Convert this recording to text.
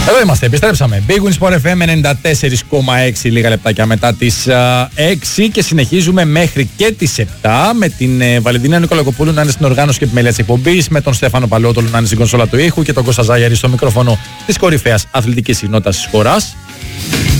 Εδώ είμαστε, επιστρέψαμε. Big Win Sport FM 94,6 λίγα λεπτάκια μετά τις 6 και συνεχίζουμε μέχρι και τις 7 με την Βαλεντίνα Νικολακοπούλου να είναι στην οργάνωση και επιμέλεια της εκπομπής, με τον Στέφανο Παλαιότολο να είναι στην κονσόλα του ήχου και τον Κώστα Ζάγιαρη στο μικρόφωνο της κορυφαίας αθλητικής συχνότητας της χώρας.